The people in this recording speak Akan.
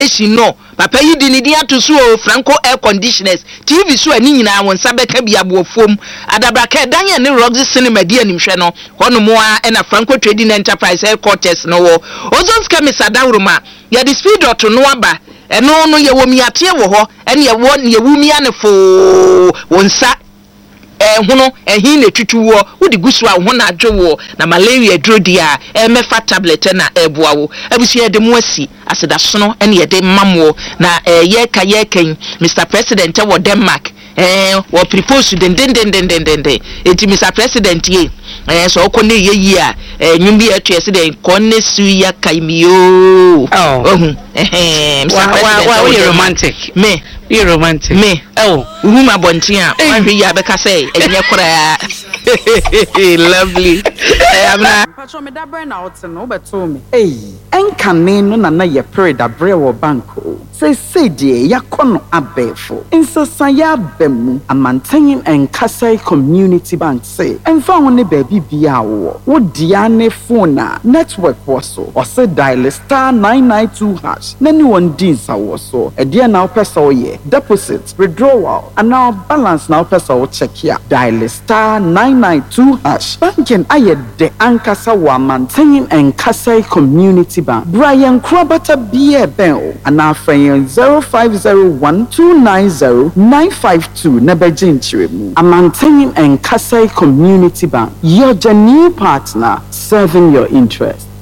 station no papa yi di ni dia to so Franco air conditioners TV so ani nyina won sabeka bia boafom adabraka dan ye ne Roxy cinema dia nimhwe no hono mo a na Franco Trading Enterprise headquarters no wo Ozons Chemist adawroma ya the speed dot no aba eno no ye wo miate wo ho ene ye wo ne wumia ne fo wonsa hono ehin na tutu wo wodi gusu a ho na adwo na malaria drodia mefa tablet na eboa wo abusu ye de mo asi aseda sono ene ye de mamwo na ye kan Mr President wo Denmark wo propose den enti Mr President ye so okone ye yi a nyumbi etuese den konne su ya kaimio Mr President wa romantic me you romantic me uhuma bontia ahwe ya beka say enye kora lovely amna patro me dabre na ote no beto me enkane no na ye pray dabre wo banko say die yakono abefo insasa ya bemu amanten enkasai community bank say emfa ho ne baabi bia wo dia ne phone a network wo so o say dial *992# na ni won din sa wo so e dia na opesa wo ye deposit withdrawal and now balance now pesa wo check here dial *992# banking aye de ankasa wa maintain enkasai community bank Brian Krabata bia ben and now 0501290952 nebejin chiremu a maintain enkasai community bank your new partner serving your interest.